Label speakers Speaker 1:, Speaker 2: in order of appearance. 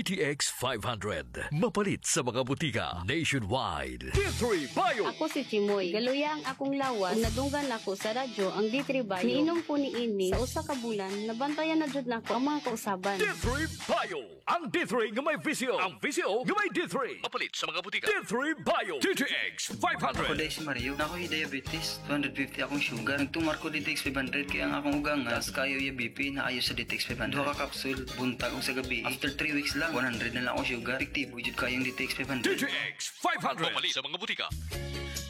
Speaker 1: DTX 500. Mapalit sa mga butika nationwide. D3 Bio.
Speaker 2: Ako si Chimoy. Galuya ang akong lawas. Kung nadunggan ako sa radyo ang D3 Bio. Niinom po ni ini sa usa ka bulan. Nabantayan na jud nako ang mga kausaban.
Speaker 1: D3 Bio. Ang D3 nga may visio. Ang visio nga may D3. Mapalit sa mga butika. D3 Bio. DTX 500.
Speaker 3: Ako dahil si Mario, na ako yung diabetes, 250 akong sugar. Nagtumar ko DTX 500 kaya ang akong ugang tas kayo yung BP na ayos sa DTX 500. Duha ka kapsul, buntag og sa gabi. After 3 weeks lang, 100 na lang akong sugar. Efektibo jud kayong DTX 500.
Speaker 1: DTX 500. Mapalit sa mga butika.